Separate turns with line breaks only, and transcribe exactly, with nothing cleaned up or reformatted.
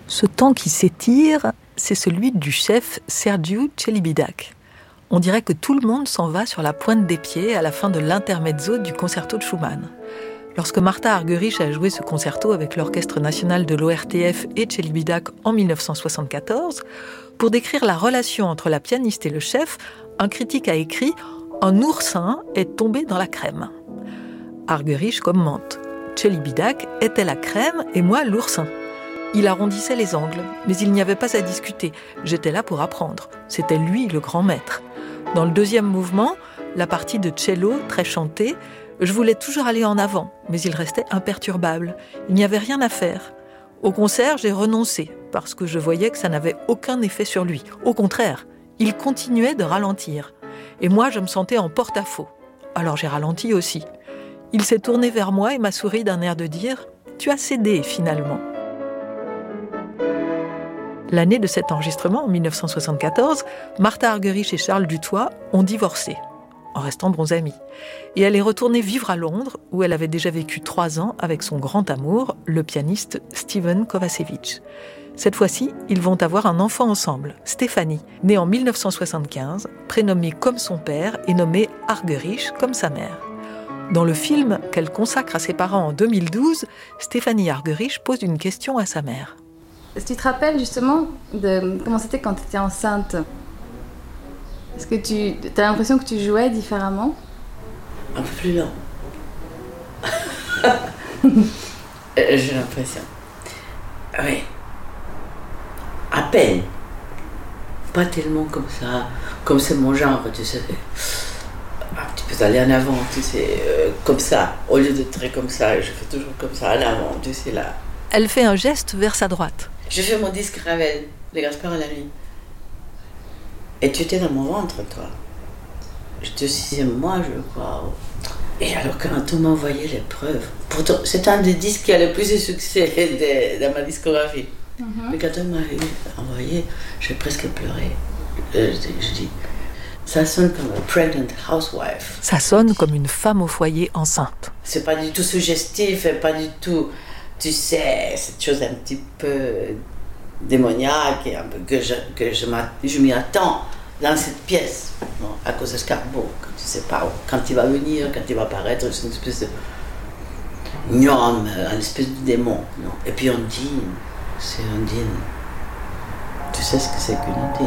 Ce temps qui s'étire, c'est celui du chef Sergiu Celibidache. On dirait que tout le monde s'en va sur la pointe des pieds à la fin de l'intermezzo du concerto de Schumann. Lorsque Martha Argerich a joué ce concerto avec l'Orchestre national de l'O R T F et Celibidache en dix-neuf cent soixante-quatorze, pour décrire la relation entre la pianiste et le chef, un critique a écrit « Un oursin est tombé dans la crème ». Argerich commente « Celibidache était la crème et moi l'oursin ». Il arrondissait les angles, mais il n'y avait pas à discuter. J'étais là pour apprendre. C'était lui le grand maître. Dans le deuxième mouvement, la partie de cello, très chantée, je voulais toujours aller en avant, mais il restait imperturbable. Il n'y avait rien à faire. Au concert, j'ai renoncé, parce que je voyais que ça n'avait aucun effet sur lui. Au contraire, il continuait de ralentir. Et moi, je me sentais en porte-à-faux. Alors j'ai ralenti aussi. Il s'est tourné vers moi et m'a souri d'un air de dire « Tu as cédé, finalement ». L'année de cet enregistrement, en dix-neuf cent soixante-quatorze, Martha Argerich et Charles Dutoit ont divorcé, en restant bons amis. Et elle est retournée vivre à Londres, où elle avait déjà vécu trois ans avec son grand amour, le pianiste Stephen Kovacevic. Cette fois-ci, ils vont avoir un enfant ensemble, Stéphanie, née en dix-neuf cent soixante-quinze, prénommée comme son père et nommée Argerich comme sa mère. Dans le film qu'elle consacre à ses parents en deux mille douze, Stéphanie Argerich pose une question à sa mère.
Est-ce que tu te rappelles justement de comment c'était quand tu étais enceinte ? Est-ce que tu as l'impression que tu jouais différemment ?
Un peu plus lent. J'ai l'impression. Oui. À peine. Pas tellement comme ça. Comme c'est mon genre, tu sais. Un petit peu aller en avant, tu sais. Euh, comme ça. Au lieu de très comme ça, je fais toujours comme ça, en avant, tu sais, là.
Elle fait un geste vers sa droite.
Je fais mon disque Ravel, de Gaspard à la nuit. Et tu étais dans mon ventre, toi. J'étais au sixième mois, je crois. Et alors, quand on m'a envoyé les preuves, pourtant, c'est un des disques qui a le plus de succès de, dans ma discographie. Mm-hmm. Mais quand on m'a envoyé, j'ai presque pleuré. Je, je dis, ça sonne comme une pregnant housewife.
Ça sonne comme une femme au foyer enceinte.
C'est pas du tout suggestif, et pas du tout, tu sais, cette chose un petit peu démoniaque et un peu que je, que je, je m'y attends dans cette pièce, non, à cause de Scarbo, quand tu sais pas quand il va venir, quand il va apparaître, c'est une espèce de gnome, une espèce de démon, non. Et puis Ondine, c'est Ondine. Tu sais ce que c'est qu'une Ondine?